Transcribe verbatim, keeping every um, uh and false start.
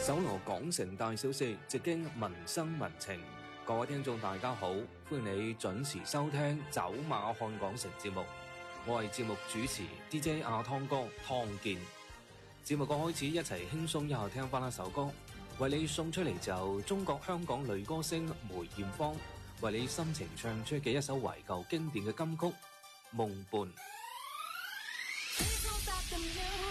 搜羅港城大小事，直經民生民情。各位聽眾大家好，歡迎你準時收聽走馬看港城節目。我係節目主持 D J 阿湯哥湯健。節目嘅開始，一齊輕鬆一下聽翻一首歌，為你送出嚟就中國香港女歌星梅艷芳為你深情唱出嘅一首懷舊經典嘅金曲《夢伴》。